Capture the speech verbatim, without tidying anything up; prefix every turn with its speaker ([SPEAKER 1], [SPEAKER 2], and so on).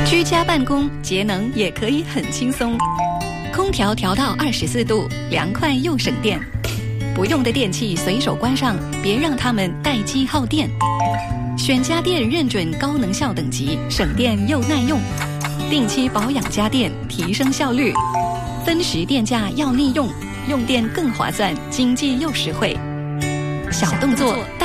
[SPEAKER 1] 居家办公节能也可以很轻松，空调调到二十四度，凉快又省电。不用的电器随手关上，别让它们待机耗电。选家电认准高能效等级，省电又耐用。定期保养家电，提升效率。分时电价要利用，用电更划算，经济又实惠。小动作大